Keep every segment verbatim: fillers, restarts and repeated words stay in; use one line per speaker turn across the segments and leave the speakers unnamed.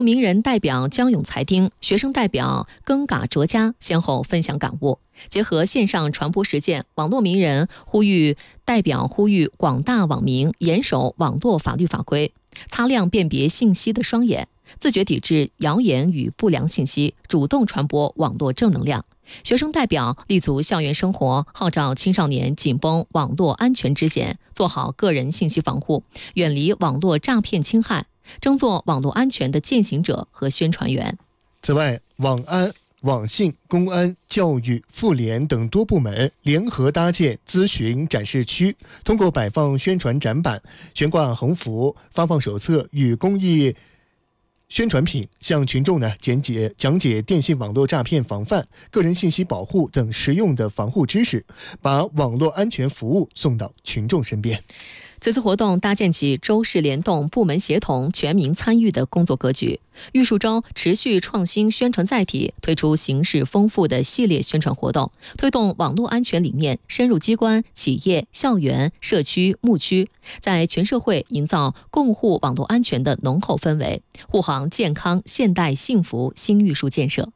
名人代表江永才丁、学生代表庚嘎卓佳先后分享感悟，结合线上传播实践，网络名人呼吁代表呼吁广大网民严守网络法律法规，擦亮辨别信息的双眼，自觉抵制谣言与不良信息，主动传播网络正能量。学生代表立足校园生活，号召青少年紧绷网络安全之险，做好个人信息防护，远离网络诈骗侵害，争做网络安全的践行者和宣传员。
此外，网安、网信、公安、教育、妇联等多部门联合搭建咨询展示区，通过摆放宣传展板、悬挂横幅、发放手册与公益宣传品，向群众呢讲解讲解电信网络诈骗防范、个人信息保护等实用的防护知识，把网络安全服务送到群众身边。
此次活动搭建起周市联动、部门协同、全民参与的工作格局。玉树州持续创新宣传载体，推出形式丰富的系列宣传活动，推动网络安全理念深入机关、企业、校园、社区、牧区，在全社会营造共护网络安全的浓厚氛围，护航健康、现代、幸福新玉树建设。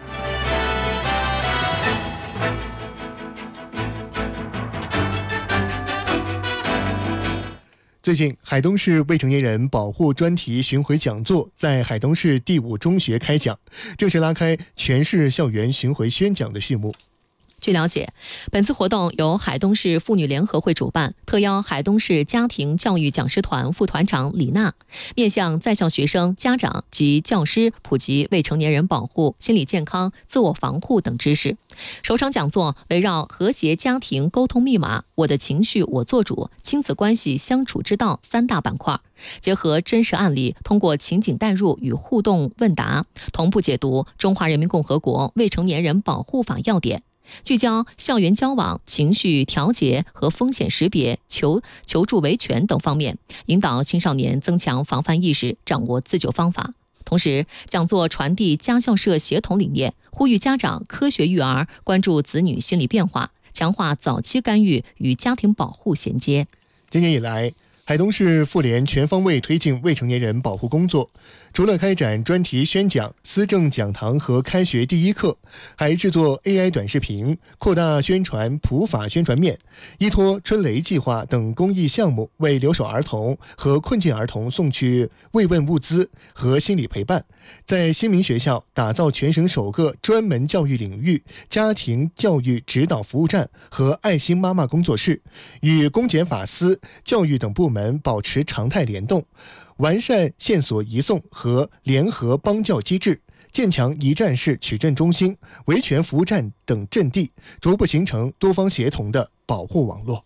最近，海东市未成年人保护专题巡回讲座在海东市第五中学开讲，正式拉开全市校园巡回宣讲的序幕。
据了解，本次活动由海东市妇女联合会主办，特邀海东市家庭教育讲师团副团长李娜，面向在校学生、家长及教师普及未成年人保护、心理健康、自我防护等知识。首场讲座围绕和谐家庭沟通密码、我的情绪我做主、亲子关系相处之道三大板块，结合真实案例，通过情景代入与互动问答，同步解读《中华人民共和国未成年人保护法》要点，聚焦校园交往、情绪调节和风险识别、求求助维权等方面，引导青少年增强防范意识，掌握自救方法。同时，讲座传递家校社协同理念，呼吁家长科学育儿，关注子女心理变化，强化早期干预与家庭保护衔接。
今年以来，海东市妇联全方位推进未成年人保护工作，除了开展专题宣讲、思政讲堂和开学第一课，还制作 A I 短视频，扩大宣传普法宣传面，依托春雷计划等公益项目，为留守儿童和困境儿童送去慰问物资和心理陪伴。在新民学校打造全省首个专门教育领域家庭教育指导服务站和爱心妈妈工作室，与公检法司、教育等部门保持常态联动，完善线索移送和联合帮教机制，建强一站式取证中心、维权服务站等阵地，逐步形成多方协同的保护网络。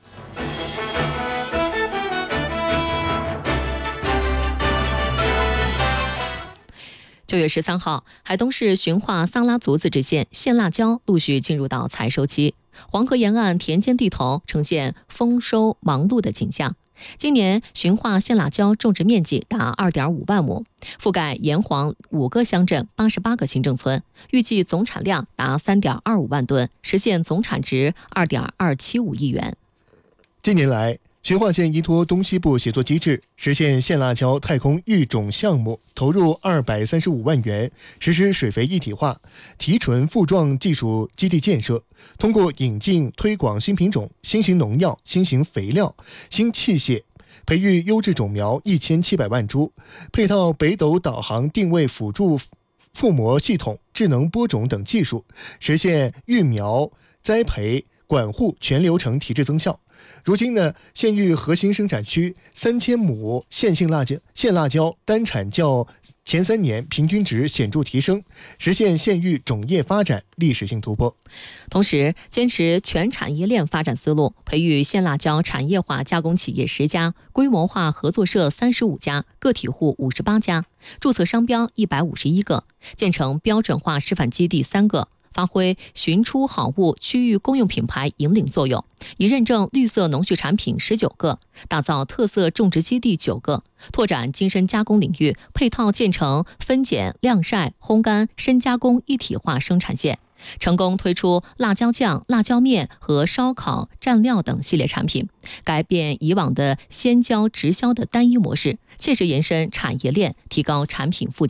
九月十三号，海东市驯化桑拉族自治县线辣椒陆续进入到采收期，黄河沿岸田间地头呈现丰收忙碌的景象。今年驯化线辣椒种植面积达 二点五万亩，覆盖沿黄五个乡镇八十八个行政村，预计总产量达 三点二五万吨，实现总产值 二点二七五亿元。
近年来，循化县依托东西部协作机制，实现线辣椒太空育种项目，投入二百三十五万元，实施水肥一体化、提纯复壮技术基地建设。通过引进推广新品种、新型农药、新型肥料、新器械，培育优质种苗一千七百万株，配套北斗导航定位辅助覆膜系统、智能播种等技术，实现育苗、栽培、管护全流程提质增效。如今呢，县域核心生产区三千亩线性辣椒线辣椒单产较前三年平均值显著提升，实现县域种业发展历史性突破。
同时，坚持全产业链发展思路，培育线辣椒产业化加工企业十家，规模化合作社三十五家，个体户五十八家，注册商标一百五十一个，建成标准化示范基地三个。发挥寻出好物区域公用品牌引领作用，已认证绿色农畜产品十九个，打造特色种植基地九个，拓展精深加工领域，配套建成分拣、晾晒、烘干、深加工一体化生产线，成功推出辣椒酱、辣椒面和烧烤蘸料等系列产品，改变以往的先交直销的单一模式，切实延伸产业链，提高产品附加